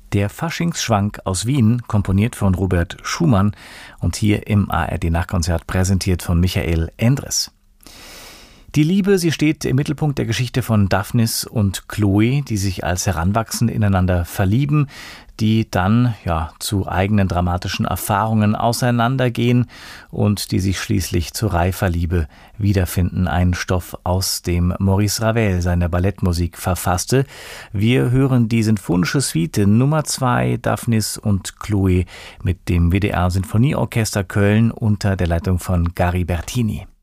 Der Faschingsschwank aus Wien, komponiert von Robert Schumann und hier im ARD-Nachkonzert präsentiert von Michael Endres. Die Liebe, sie steht im Mittelpunkt der Geschichte von Daphnis und Chloe, die sich als Heranwachsende ineinander verlieben, die dann zu eigenen dramatischen Erfahrungen auseinandergehen und die sich schließlich zur Reiferliebe wiederfinden. Ein Stoff, aus dem Maurice Ravel seine Ballettmusik verfasste. Wir hören die Sinfonische Suite Nummer 2, Daphnis und Chloe, mit dem WDR Sinfonieorchester Köln unter der Leitung von Gary Bertini.